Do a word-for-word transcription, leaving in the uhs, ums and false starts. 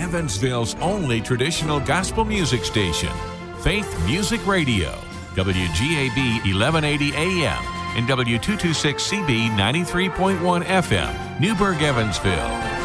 Evansville's only traditional gospel music station, Faith Music Radio, W G A B eleven eighty A M and W two twenty-six C B ninety-three point one F M, Newburgh, Evansville.